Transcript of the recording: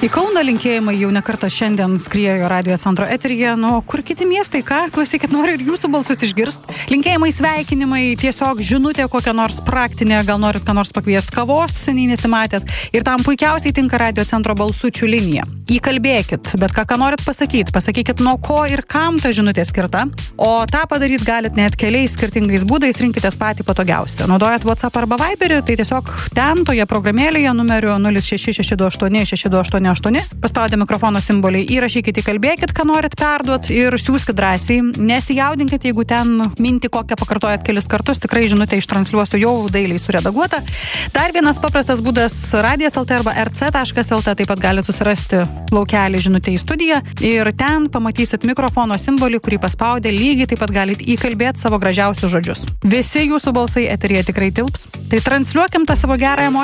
Į Kauną linkėjimai jau nekartą šiandien skriejo Radio Centro eteryje. Nu, kur kiti miestai, ką? Klausykit, noriu ir jūsų balsus išgirst. Linkėjimai, sveikinimai, tiesiog žinutė kokia nors praktinė, gal norit ką nors pakviesti kavos, seniai nesimatėt. Ir tam puikiausiai tinka Radio Centro balsučių linija. Įkalbėkit, bet ką norit pasakyti. Pasakykit, nuo ko ir kam ta žinutė skirta. O tą padaryti galit net keliais skirtingais būdais, rinkitės patį patogiausią. Naudojat WhatsApp arba Viberį, tai tiesiog ten toje programėlėje numeriu 06628 paspaudę mikrofono simbolį, įrašykit, įkalbėkit, ką norit perduot ir siųskit drąsiai. Nesijaudinkit, jeigu ten mintį kokią pakartojat kelis kartus, tikrai žinutę ištransliuosiu jau dailiai suredaguota. Dar vienas paprastas būdas radijas.lt arba rc.lt, taip pat galite susirasti laukelį žinutę į studiją ir ten pamatysit mikrofono simbolį, kurį paspaudę lygiai taip pat galite įkalbėti savo gražiausius žodžius. Visi jūsų balsai eteryje tikrai tilps. Tai transliuokim tą savo gerą emociją.